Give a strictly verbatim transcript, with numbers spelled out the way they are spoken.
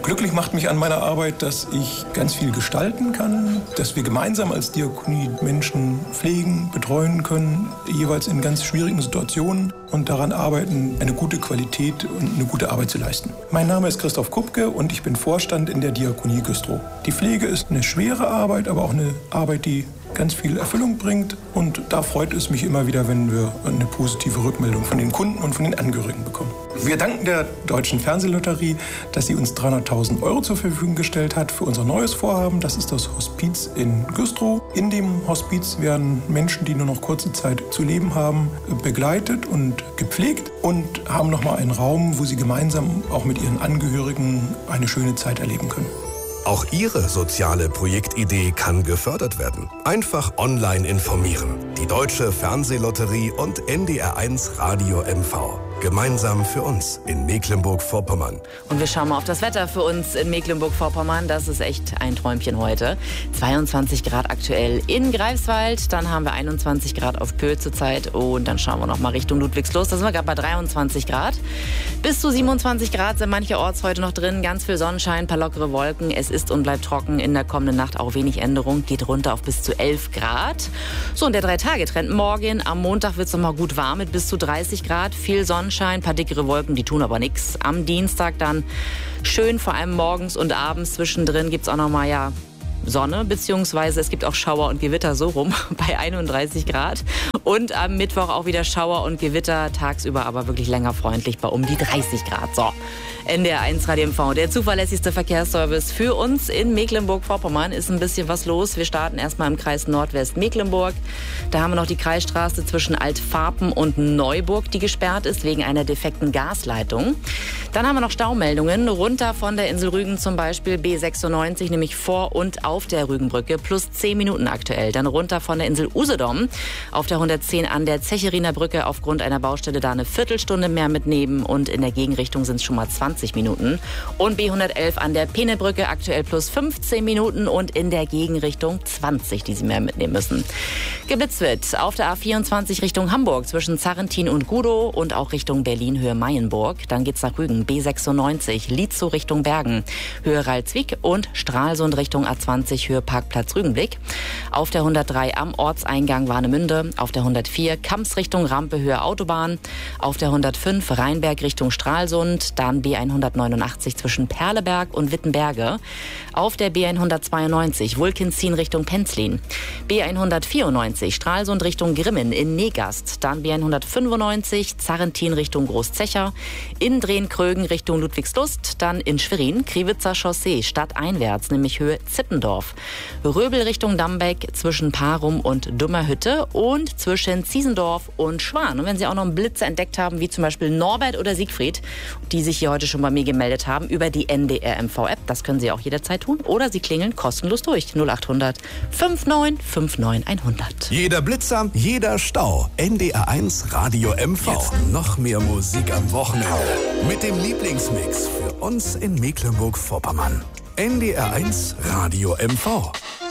Glücklich macht mich an meiner Arbeit, dass ich ganz viel gestalten kann, dass wir gemeinsam als Diakonie Menschen pflegen, betreuen können, jeweils in ganz schwierigen Situationen und daran arbeiten, eine gute Qualität und eine gute Arbeit zu leisten. Mein Name ist Christoph Kupke und ich bin Vorstand in der Diakonie Güstrow. Die Pflege ist eine schwere Arbeit, aber auch eine Arbeit, die ganz viel Erfüllung bringt. Und da freut es mich immer wieder, wenn wir eine positive Rückmeldung von den Kunden und von den Angehörigen bekommen. Wir danken der Deutschen Fernsehlotterie, dass sie uns dreihunderttausend Euro zur Verfügung gestellt hat für unser neues Vorhaben. Das ist das Hospiz in Güstrow. In dem Hospiz werden Menschen, die nur noch kurze Zeit zu leben haben, begleitet und gepflegt und haben nochmal einen Raum, wo sie gemeinsam auch mit ihren Angehörigen eine schöne Zeit erleben können. Auch Ihre soziale Projektidee kann gefördert werden. Einfach online informieren. Die Deutsche Fernsehlotterie und N D R eins Radio M V. Gemeinsam für uns in Mecklenburg-Vorpommern. Und wir schauen mal auf das Wetter für uns in Mecklenburg-Vorpommern. Das ist echt ein Träumchen heute. zweiundzwanzig Grad aktuell in Greifswald. Dann haben wir einundzwanzig Grad auf Pöhl zurzeit. Und dann schauen wir noch mal Richtung Ludwigslust. Da sind wir gerade bei dreiundzwanzig Grad. Bis zu siebenundzwanzig Grad sind mancherorts heute noch drin. Ganz viel Sonnenschein, ein paar lockere Wolken. Es ist und bleibt trocken. In der kommenden Nacht auch wenig Änderung. Geht runter auf bis zu elf Grad. So, und der Drei-Tage-Trend morgen. Am Montag wird es noch mal gut warm mit bis zu dreißig Grad. Viel Sonnenschein. Ein paar dickere Wolken, die tun aber nichts. Am Dienstag dann schön, vor allem morgens und abends zwischendrin gibt es auch noch mal ja Sonne, beziehungsweise es gibt auch Schauer und Gewitter so rum bei einunddreißig Grad. Und am Mittwoch auch wieder Schauer und Gewitter, tagsüber aber wirklich länger freundlich bei um die dreißig Grad. So, N D R eins Radio M V, der zuverlässigste Verkehrsservice für uns in Mecklenburg-Vorpommern. Ist ein bisschen was los. Wir starten erstmal im Kreis Nordwest-Mecklenburg. Da haben wir noch die Kreisstraße zwischen Altfarpen und Neuburg, die gesperrt ist wegen einer defekten Gasleitung. Dann haben wir noch Staumeldungen runter von der Insel Rügen, zum Beispiel B sechsundneunzig, nämlich vor und auf der Rügenbrücke, plus zehn Minuten aktuell. Dann runter von der Insel Usedom auf der hundertzehn an der Zecheriner Brücke aufgrund einer Baustelle da eine Viertelstunde mehr mitnehmen und in der Gegenrichtung sind es schon mal zwanzig Minuten. Und B hundertelf an der Penebrücke aktuell plus fünfzehn Minuten und in der Gegenrichtung zwanzig, die Sie mehr mitnehmen müssen. Geblitzt wird auf der A vierundzwanzig Richtung Hamburg zwischen Zarrentin und Gudow und auch Richtung Berlin Höhe Mayenburg. Dann geht's nach Rügen, B sechsundneunzig, Lietzow Richtung Bergen, Höhe Ralswiek und Stralsund Richtung A zwanzig, Höhe Parkplatz Rügenblick. Auf der hundertdrei am Ortseingang Warnemünde, auf der hundertvier Kamps Richtung Rampe Höhe Autobahn, auf der hundertfünf Rheinberg Richtung Stralsund, dann B hundertneunundachtzig zwischen Perleberg und Wittenberge, auf der B hundertzweiundneunzig Wulkenzin Richtung Penzlin, B hundertvierundneunzig Stralsund Richtung Grimmen in Negast, dann B hundertfünfundneunzig Zarrentin Richtung Großzecher, in Drehn-Krögen Richtung Ludwigslust, dann in Schwerin Kriwitzer Chaussee stadteinwärts, nämlich Höhe Zippendorf, Röbel Richtung Dambeck zwischen Parum und Dummerhütte und zwischen Ziesendorf und Schwan. Und wenn Sie auch noch einen Blitzer entdeckt haben, wie zum Beispiel Norbert oder Siegfried, die sich hier heute schon bei mir gemeldet haben über die N D R M V-App, das können Sie auch jederzeit tun, oder Sie klingeln kostenlos durch null achthundert neunundfünfzig neunundfünfzig hundert. Jeder Blitzer, jeder Stau. N D R eins Radio M V. Jetzt noch mehr Musik am Wochenende. Mit dem Lieblingsmix für uns in Mecklenburg-Vorpommern. N D R eins Radio M V.